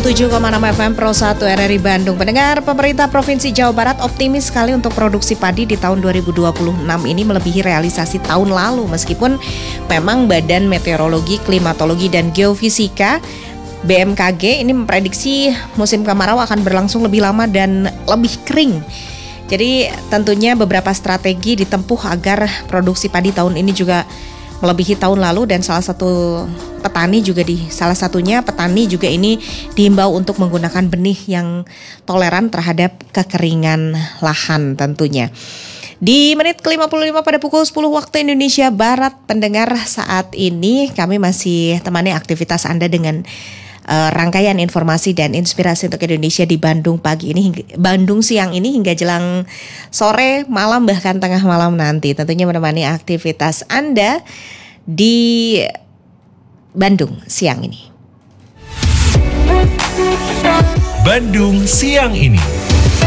107,6 FM Pro 1 RRI Bandung. Pendengar, pemerintah Provinsi Jawa Barat optimis sekali untuk produksi padi di tahun 2026 ini melebihi realisasi tahun lalu. Meskipun memang Badan Meteorologi, Klimatologi, dan Geofisika BMKG ini memprediksi musim kemarau akan berlangsung lebih lama dan lebih kering. Jadi tentunya beberapa strategi ditempuh agar produksi padi tahun ini juga melebihi tahun lalu, dan salah satunya petani juga ini diimbau untuk menggunakan benih yang toleran terhadap kekeringan lahan tentunya. Di menit ke-55 pada pukul 10 waktu Indonesia Barat, pendengar, saat ini kami masih temani aktivitas Anda dengan rangkaian informasi dan inspirasi untuk Indonesia di Bandung pagi ini, Bandung siang ini hingga jelang sore, malam, bahkan tengah malam nanti. Tentunya menemani aktivitas Anda di Bandung siang ini. Bandung siang ini.